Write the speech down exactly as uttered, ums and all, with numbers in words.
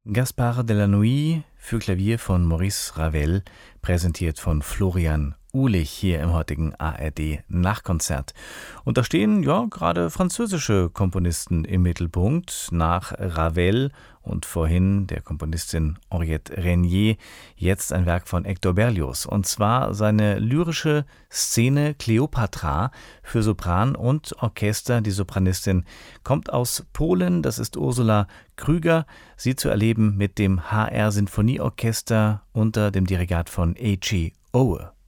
Gaspard de la Nuit für Klavier von Maurice Ravel, präsentiert von Florian Uhlich hier im heutigen A R D-Nachkonzert. Und da stehen ja gerade französische Komponisten im Mittelpunkt. Nach Ravel und vorhin der Komponistin Henriette Renier jetzt ein Werk von Hector Berlioz. Und zwar seine lyrische Szene Kleopatra für Sopran und Orchester. Die Sopranistin kommt aus Polen, das ist Ursula Krüger. Sie zu erleben mit dem H R Sinfonieorchester unter dem Dirigat von Eiji Oe.